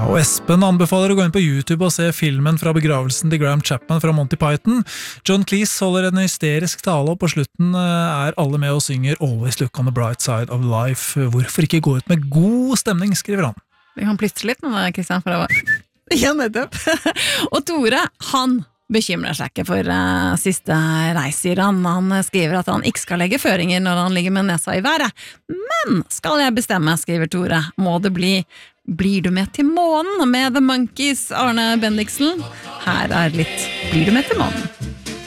Og Espen anbefaler å gå inn på YouTube og se filmen fra begravelsen til Graham Chapman fra Monty Python. John Cleese holder en hysterisk tale, og på slutten alle med og synger Always Look on the Bright Side of Life. Hvorfor ikke gå ut med god stemning, skriver han. Vi kan plystre litt nå, Kristian, for det var... Ja, nettopp. Og Tore, han bekymrer seg ikke for siste reis, sier han. Han skriver at han ikke skal legge føringer når han ligger med nesa i været. Men skal jeg bestemme, skriver Tore, må det Blir du med til månen med The Monkees, Arne Bendiksen? Her litt Blir du med til månen?